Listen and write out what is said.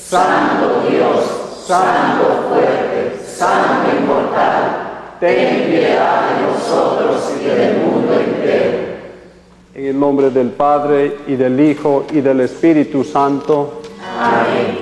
Santo Dios, Santo fuerte, Santo inmortal, ten piedad de nosotros y del mundo entero. En el nombre del Padre, y del Hijo, y del Espíritu Santo. Amén.